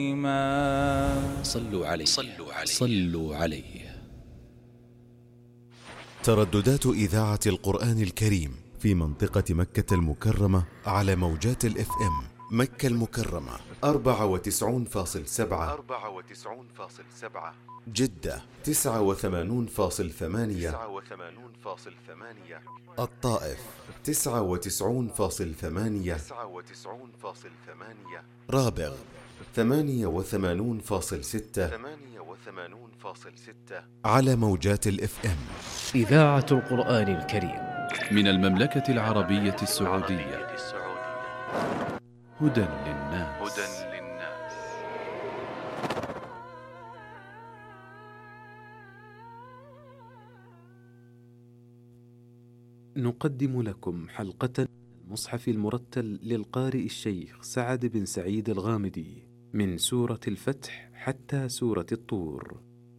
صلوا عليه صلوا عليه. ترددات إذاعة القرآن الكريم في منطقة مكة المكرمة على موجات الاف ام مكة المكرمة 94.7، جدة 89.8، الطائف 99.8، رابغ 88.6 على موجات الاف ام. إذاعة القرآن الكريم من المملكة العربية السعودية. هدى للناس. نقدم لكم حلقة من المصحف المرتل للقارئ الشيخ سعد بن سعيد الغامدي من سورة الفتح حتى سورة الطور.